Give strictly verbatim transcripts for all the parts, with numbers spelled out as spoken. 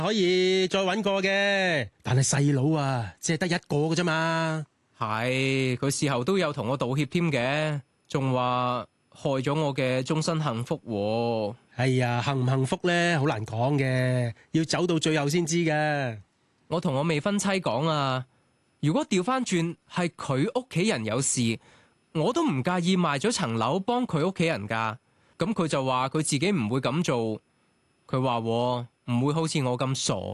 可以再搵個嘅，但係細佬啊，只係得一個嘅啫嘛。 係，佢事後都有同我道歉添嘅，仲話害咗我嘅終身幸福喎。 哎呀，幸唔幸福咧，好難講嘅，要走到最後先知嘅。 我同我未婚妻講啊，如果調翻轉係佢屋企人有事，我都唔介意賣咗層樓幫佢屋企人噶。咁佢就話佢自己唔會咁做，佢話唔會好似我咁傻。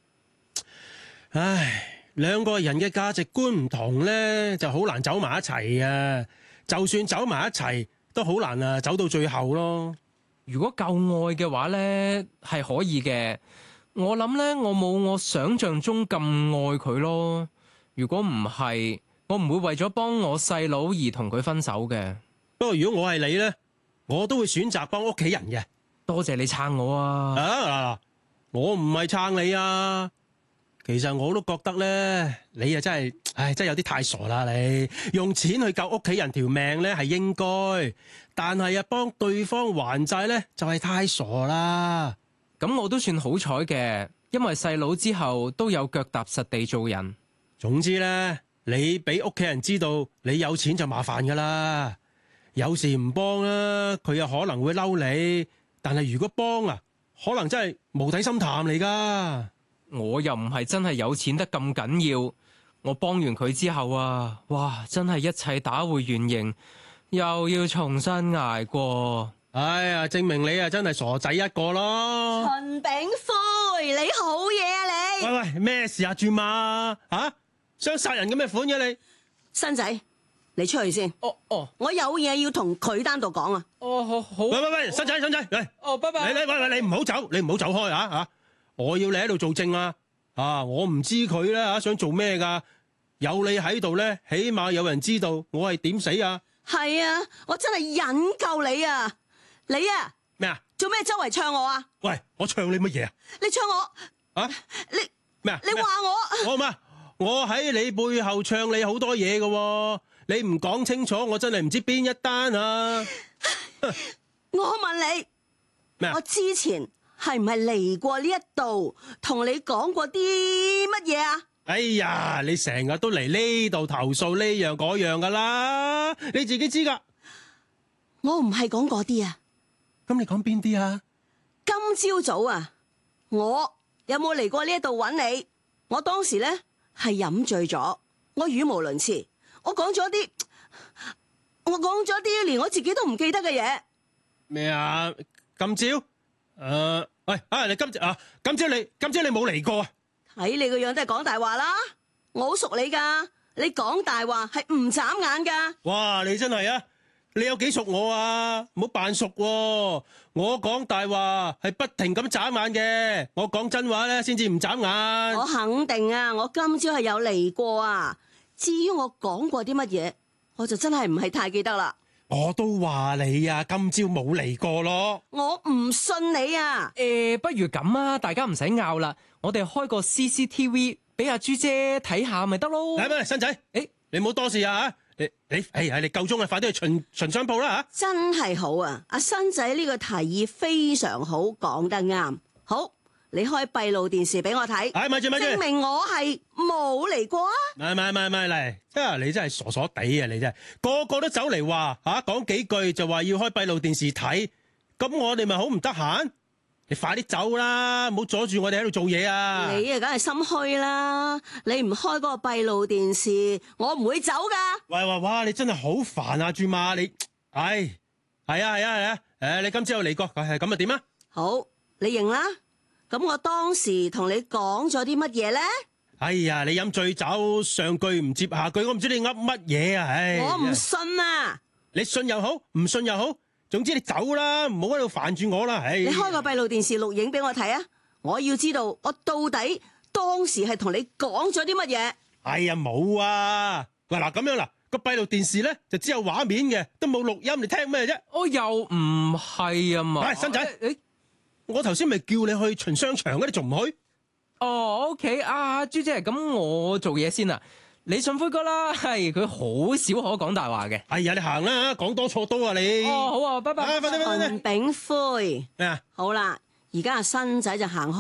唉，兩個人嘅價值觀唔同咧，就好難走埋一齊啊。就算走埋一齊，都好難啊，走到最後咯。 如果夠愛嘅話咧，係可以嘅。我諗咧，我冇我想象中咁愛佢咯。如果唔係，我唔會為咗幫我細佬而同佢分手嘅。 不過如果我係你咧，我都會選擇幫屋企人嘅。 多謝你撐我啊！ 啊，我唔係撐你啊。其實我都覺得咧，你啊真係，唉，真係有啲太傻啦！你用錢去救屋企人條命咧係應該，但係啊幫對方還債咧就係太傻啦。 咁我都算好彩嘅，因為細佬之後都有腳踏實地做人。 總之咧，你俾屋企人知道你有錢就麻煩噶啦。有時唔幫啊，佢又可能會嬲你。但係如果幫啊，可能真係無底深潭嚟噶。 我又唔係真係有錢得咁緊要。我幫完佢之後啊，哇，真係一切打回原形，又要重新捱過。 哎呀，證明你啊真係傻仔一個咯。 陳炳輝，你好嘢啊你！ 喂喂，咩事啊？轉嘛吓，想殺人咁嘅款嘅你？ 新仔，你出去先。 哦哦， 我有嘢要同佢單獨講啊。 哦好好。 喂喂喂，新仔新仔，嚟。 哦，拜拜。 你你喂喂，你唔好走，你唔好走開啊吓！我要你喺度做證啊！啊，我唔知佢咧吓想做咩噶，有你喺度咧，起碼有人知道我係點死啊！ 係啊，我真係引咎你啊！你啊咩啊？ 做咩周圍唱我啊？ 喂，我唱你乜嘢啊？ 你唱我啊？ 你咩啊？ 你話我我咩？我喺你背後唱你好多嘢噶，你唔講清楚，我真係唔知邊一單啊！ 我問你咩啊？ 我之前係唔係嚟過呢一度同你講過啲乜嘢啊？ 哎呀，你成日都嚟呢度投訴呢樣嗰樣噶啦，你自己知噶。 我唔係講嗰啲啊。 咁你講邊啲啊？ 今朝早啊，我有冇嚟過呢一度揾你？我當時咧係飲醉咗，我語無倫次，我講咗啲，我講咗啲連我自己都唔記得嘅嘢。 咩啊？今朝？誒、呃，喂，啊，你今朝啊，今朝你今朝你冇嚟過啊？ 睇你個樣都係講大話啦！我好熟你噶，你講大話係唔眨眼噶。 哇，你真係啊！你有幾熟我啊？唔好扮熟喎！我講大話係不停咁眨眼嘅，我講真話咧先至唔眨眼。 我肯定啊，我今朝係有嚟過啊。至於我講過啲乜嘢，我就真係唔係太記得啦。 我都話你啊，今朝冇嚟過咯。 我唔信你啊！ 誒，不如咁啊，大家唔使拗啦，我哋開個 C C T V 俾阿朱姐睇下咪得咯。 係咪，新仔？誒，你唔好多事啊吓！你你誒，你夠鐘啊，快啲去巡巡商鋪啦吓！ 真係好啊，阿新仔呢個提議非常好，講得啱。好，你開閉路電視俾我睇， 哎，咪住咪住， 證明我係冇嚟過啊！ 咪咪咪咪嚟，真係你真係傻傻地啊！你真係個個都走嚟話吓，講幾句就話要開閉路電視睇，咁我哋咪好唔得閒？你快啲走啦，唔好阻住我哋喺度做嘢啊！ 你啊，梗係心虛啦！你唔開嗰個閉路電視，我唔會走噶。 喂喂哇！你真係好煩啊，豬媽你，唉，係啊係啊係啊，誒，你今朝有嚟過，係咁啊點啊？ 好，你認啦。咁我當時同你講咗啲乜嘢咧？ 哎呀，你飲醉酒，上句唔接下句，我唔知你噏乜嘢啊！唉， 我唔信啊！ 你信又好，唔信又好，總之你走啦，唔好喺度煩住我啦！唉， 你開個閉路電視錄影俾我睇啊！我要知道我到底當時係同你講咗啲乜嘢。 哎呀，冇啊！喂，嗱咁樣啦，個閉路電視咧就只有畫面嘅，都冇錄音，你聽咩啫？ 我又唔係啊嘛。 喂，新仔， 誒， 我頭先咪叫你去巡商場嘅，你仲唔去？ 哦，OK，啊，朱姐，咁我做嘢先啦。你信灰哥啦，係佢好少可講大話嘅。 哎呀，你行啦，講多錯多啊你。 哦，好啊，拜拜。 啊，快啲快啲！ 陳炳輝， 咩啊？ 好啦，而家阿新仔就行開。